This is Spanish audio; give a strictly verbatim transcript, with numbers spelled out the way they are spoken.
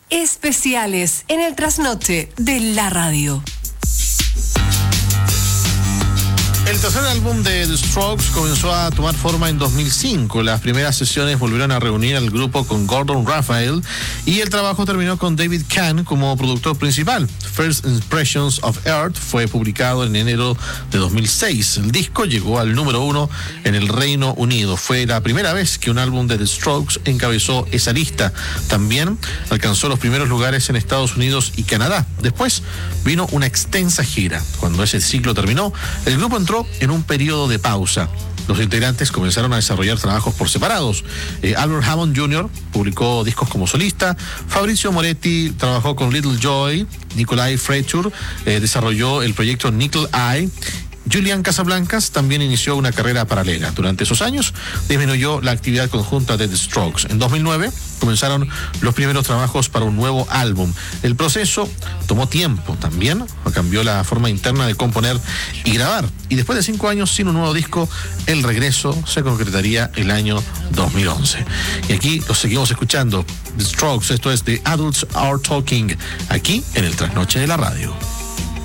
Especiales en el trasnoche de la radio. El tercer álbum de The Strokes comenzó a tomar forma en dos mil cinco. Las primeras sesiones volvieron a reunir al grupo con Gordon Raphael y el trabajo terminó con David Kahn como productor principal. First Impressions of Earth fue publicado en enero de dos mil seis. El disco llegó al número uno en el Reino Unido. Fue la primera vez que un álbum de The Strokes encabezó esa lista. También alcanzó los primeros lugares en Estados Unidos y Canadá. Después vino una extensa gira. Cuando ese ciclo terminó, el grupo entró en un periodo de pausa. Los integrantes comenzaron a desarrollar trabajos por separados. Eh, Albert Hammond junior publicó discos como solista, Fabrizio Moretti trabajó con Little Joy, Nikolai Fraiture eh, desarrolló el proyecto Nickel Eye, Julian Casablancas también inició una carrera paralela. Durante esos años disminuyó la actividad conjunta de The Strokes. En dos mil nueve comenzaron los primeros trabajos para un nuevo álbum. El proceso tomó tiempo también, cambió la forma interna de componer y grabar. Y después de cinco años sin un nuevo disco, el regreso se concretaría el año dos mil once. Y aquí los seguimos escuchando. The Strokes, esto es The Adults Are Talking, aquí en el Trasnoche de la Radio.